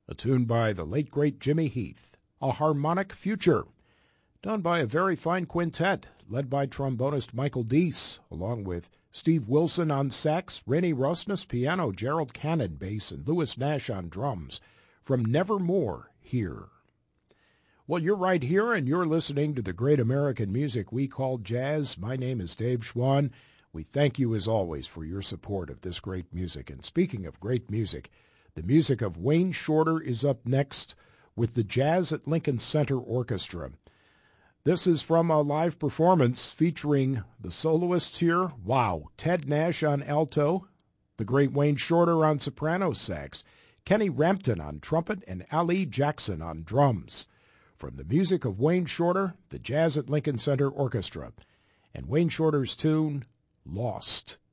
a tune by the late great Jimmy Heath, A Harmonic Future, done by a very fine quintet led by trombonist Michael Deese, along with Steve Wilson on sax, Rennie Rusness piano, Gerald Cannon bass, and Louis Nash on drums, from Nevermore Here. Well, you're right here, and you're listening to the great American music we call jazz. My name is Dave Schwann. We thank you, as always, for your support of this great music. And speaking of great music, the music of Wayne Shorter is up next with the Jazz at Lincoln Center Orchestra. This is from a live performance featuring the soloists here. Wow, Ted Nash on alto, the great Wayne Shorter on soprano sax, Kenny Rampton on trumpet, and Ali Jackson on drums. From the music of Wayne Shorter, the Jazz at Lincoln Center Orchestra, and Wayne Shorter's tune, Lost.